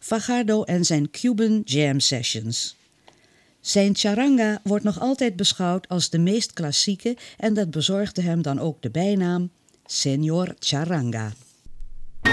Fajardo en zijn Cuban Jam Sessions. Zijn charanga wordt nog altijd beschouwd als de meest klassieke en dat bezorgde hem dan ook de bijnaam Señor Charanga.